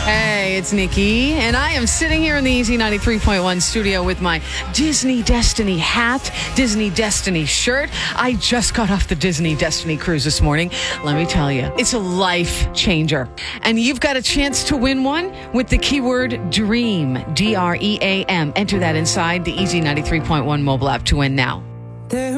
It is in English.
Hey, it's Nikki, and I am sitting here in the Easy 93.1 studio with my Disney Destiny hat, Disney Destiny shirt. I just got off the Disney Destiny cruise this morning. Let me tell you, it's a life changer. And you've got a chance to win one with the keyword DREAM, DREAM. Enter that inside the Easy 93.1 mobile app to win now.